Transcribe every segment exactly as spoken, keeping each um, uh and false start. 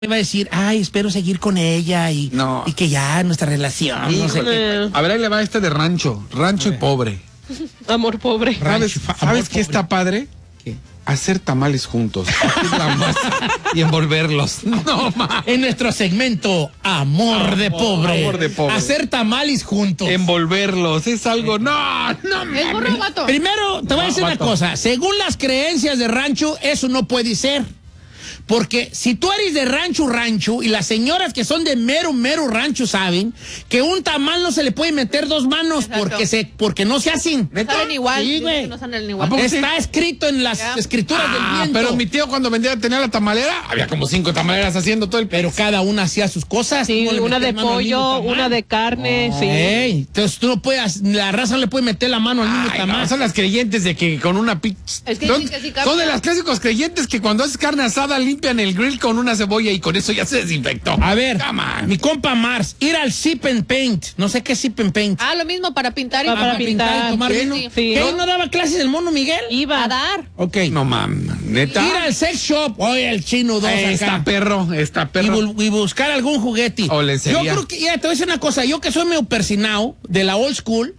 va a decir, ay, espero seguir con ella y, no. y que ya nuestra relación, no sé qué. A ver, ahí le va este de rancho, rancho y pobre. Amor pobre. ¿Sabes, Rancho, ¿sabes amor qué pobre. está padre? ¿Qué? Hacer tamales juntos. Partir la masa y envolverlos. No, ma. En nuestro segmento, amor, Amor, de pobre. amor de pobre. Hacer tamales juntos. Envolverlos. Es algo. No, no, ¿Es mames. burro o vato? Primero, te voy a decir una vato. cosa. Según las creencias de rancho, eso no puede ser. Porque si tú eres de rancho, rancho, y las señoras que son de mero, mero rancho saben que un tamal no se le puede meter dos manos porque se, porque no se hacen. No salen igual. Sí, güey. No salen ¿A igual. poco sí? Está escrito en las Ya. escrituras del Ah, viento. pero mi tío cuando vendía tenía la tamalera, había como cinco tamaleras haciendo todo el Pero cada una hacía sus cosas. Sí, Tú no le una metes de mano al mismo pollo, tamal. una de carne, sí. Ey, entonces tú no puedes, la raza no le puede meter la mano al mismo Ay, tamal. no, son las creyentes de que con una pizza. Es que son, dicen que sí cambia. son de las clásicos creyentes que cuando haces carne asada limpian el grill con una cebolla y con eso ya se desinfectó. A ver, Come on. mi compa Mars, ir al Sip and Paint. No sé qué es Sip and Paint. Ah, lo mismo para pintar y Ah, Ah, para pintar. y tomar Sí, vino. sí. ¿Qué, Sí. no daba clases el mono Miguel? Iba a dar. Ok. No mames, neta. Ir al sex shop, oye, el chino dos Eh, acá. está perro, está Y, perro. bu- y buscar algún juguete. O lencería. Yo creo que, ya te voy a decir una cosa, yo que soy medio persinado de la old school,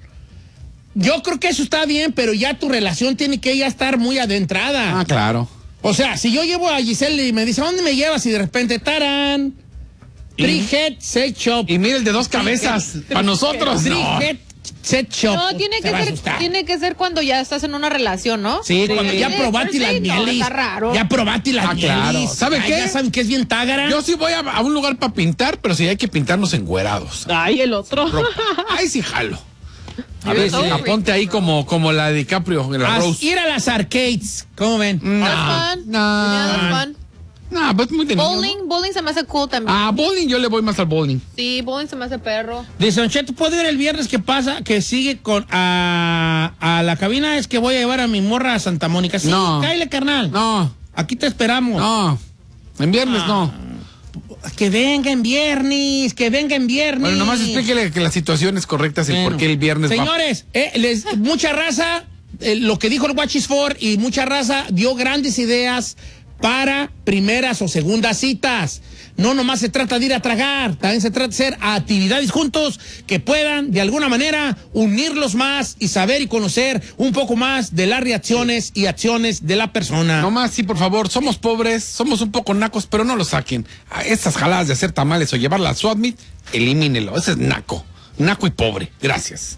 yo creo que eso está bien, pero ya tu relación tiene que ya estar muy adentrada. Ah, claro. O sea, si yo llevo a Giselle y me dice, ¿a dónde me llevas? Y de repente, tarán, Three Head Sex Shop. Y mira el de dos cabezas. Para nosotros, Three no. Head Sex Shop. No, tiene Te que va a ser, asustar. tiene que ser cuando ya estás en una relación, ¿no? Sí, cuando ya Sí, probaste sí, las no, mielis. está raro. Ya probaste las Ah, claro. mielis. ¿Sabe Ah, qué? Ya saben que es bien tágara. Yo sí voy a, a un lugar para pintar, pero sí hay que pintarnos encuerados. Ay, el otro. Ahí sí jalo. A You're ver, so sí, freak. aponte ahí como, como la de DiCaprio en la A Rose. ir a las arcades. ¿Cómo ven? No, That's fun. no, Yeah, that's fun. no, pues muy de niño, ¿no? Bowling, bowling se me hace cool también. Ah, bowling, yo le voy más al bowling. Sí, bowling se me hace perro. Dice, Don Cheto, ¿puedo ir el viernes que pasa? Que sigue con a, a la cabina. Es que voy a llevar a mi morra a Santa Mónica. Sí, No. cáele, carnal. No, Aquí te esperamos. no. En viernes no. Que venga en viernes, que venga en viernes. Bueno, nomás explíquele que las situaciones correctas y Bueno. por qué el viernes va. Señores, eh, les, mucha raza, eh, lo que dijo el Watch is for y mucha raza dio grandes ideas para primeras o segundas citas. No nomás se trata de ir a tragar, también se trata de hacer actividades juntos que puedan de alguna manera unirlos más y saber y conocer un poco más de las reacciones y acciones de la persona. Nomás, sí, por favor, somos pobres, somos un poco nacos, pero no lo saquen. A estas jaladas de hacer tamales o llevarla al SWAT meet, elimínelo. Ese es naco. Naco y pobre. Gracias.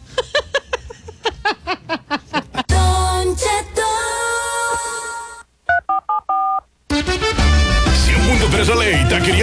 Don Cheto. cien punto tres a ley, taquería